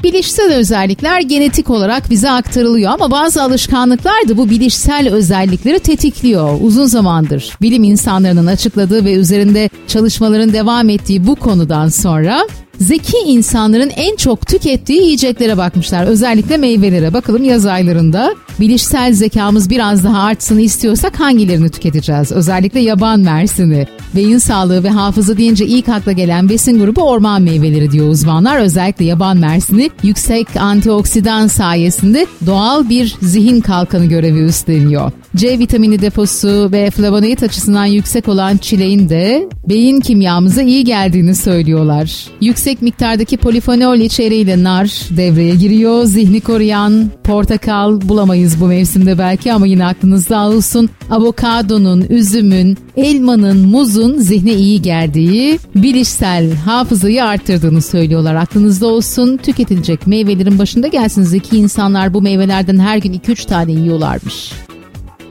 Bilişsel özellikler genetik olarak bize aktarılıyor ama bazı alışkanlıklar da bu bilişsel özellikleri tetikliyor. Uzun zamandır bilim insanlarının açıkladığı ve üzerinde çalışmaların devam ettiği bu konudan sonra zeki insanların en çok tükettiği yiyeceklere bakmışlar. Özellikle meyvelere. Bakalım yaz aylarında bilişsel zekamız biraz daha artsın istiyorsak hangilerini tüketeceğiz? Özellikle yaban mersini. Beyin sağlığı ve hafıza deyince ilk akla gelen besin grubu orman meyveleri diyor uzmanlar. Özellikle yaban mersini yüksek antioksidan sayesinde doğal bir zihin kalkanı görevi üstleniyor. C vitamini deposu ve flavonoid açısından yüksek olan çileğin de beyin kimyamıza iyi geldiğini söylüyorlar. Yüksek miktardaki polifenol içeriğiyle nar devreye giriyor. Zihni koruyan portakal bulamayız bu mevsimde belki ama yine aklınızda olsun. Avokadonun, üzümün, elmanın, muzun zihne iyi geldiği, bilişsel hafızayı arttırdığını söylüyorlar. Aklınızda olsun. Tüketilecek meyvelerin başında gelsin. Zeki insanlar bu meyvelerden her gün 2-3 tane yiyorlarmış.